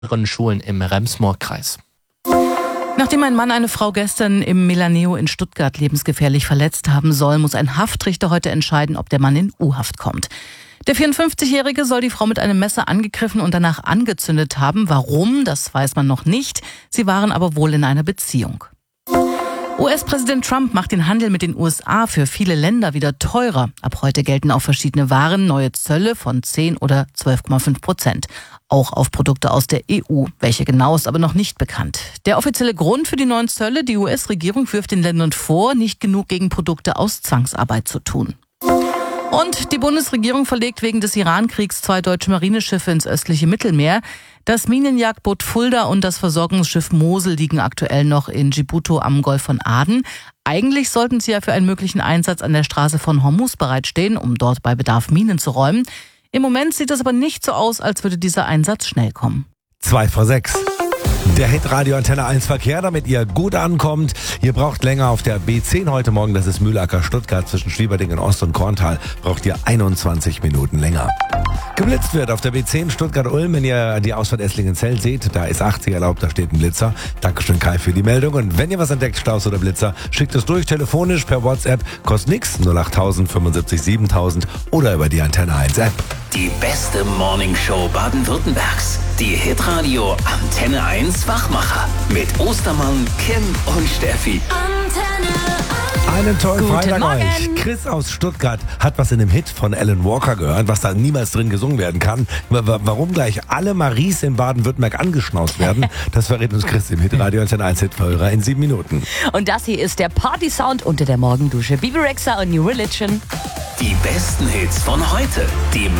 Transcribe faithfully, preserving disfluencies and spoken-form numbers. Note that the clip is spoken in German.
Schulen im Rems-Murr-Kreis. Nachdem ein Mann eine Frau gestern im Melaneo in Stuttgart lebensgefährlich verletzt haben soll, muss ein Haftrichter heute entscheiden, ob der Mann in U-Haft kommt. Der vierundfünfzigjährige soll die Frau mit einem Messer angegriffen und danach angezündet haben. Warum, das weiß man noch nicht. Sie waren aber wohl in einer Beziehung. U S-Präsident Trump macht den Handel mit den U S A für viele Länder wieder teurer. Ab heute gelten auf verschiedene Waren neue Zölle von zehn oder zwölf Komma fünf Prozent. Auch auf Produkte aus der E U. Welche genau ist aber noch nicht bekannt. Der offizielle Grund für die neuen Zölle: Die U S-Regierung wirft den Ländern vor, nicht genug gegen Produkte aus Zwangsarbeit zu tun. Und die Bundesregierung verlegt wegen des Iran-Kriegs zwei deutsche Marineschiffe ins östliche Mittelmeer. Das Minenjagdboot Fulda und das Versorgungsschiff Mosel liegen aktuell noch in Djibouti am Golf von Aden. Eigentlich sollten sie ja für einen möglichen Einsatz an der Straße von Hormuz bereitstehen, um dort bei Bedarf Minen zu räumen. Im Moment sieht es aber nicht so aus, als würde dieser Einsatz schnell kommen. Zwei vor sechs. Der Hitradio Antenne eins Verkehr, damit ihr gut ankommt. Ihr braucht länger auf der B zehn heute Morgen, das ist Mühlacker Stuttgart zwischen Schwieberdingen Ost und Korntal, braucht ihr einundzwanzig Minuten länger. Geblitzt wird auf der B zehn Stuttgart-Ulm, wenn ihr die Ausfahrt Esslingen-Zell seht, da ist achtzig erlaubt, da steht ein Blitzer. Dankeschön Kai für die Meldung. Und wenn ihr was entdeckt, Staus oder Blitzer, schickt es durch, telefonisch, per WhatsApp, kostet nix, null acht null null fünf sieben siebentausend oder über die Antenne eins App. Die beste Morningshow Baden-Württembergs. Die Hitradio Antenne eins Wachmacher. Mit Ostermann, Kim und Steffi. Antenne eins. Einen tollen Guten Freitag Morgen. euch. Chris aus Stuttgart hat was in dem Hit von Alan Walker gehört, was da niemals drin gesungen werden kann. W- Warum gleich alle Maries in Baden-Württemberg angeschnauzt werden, das verrät uns Chris im Hitradio Antenne eins Hitverhörer in sieben Minuten. Und das hier ist der Party-Sound unter der Morgendusche. Bibi Rexha und New Religion. Die besten Hits von heute. Die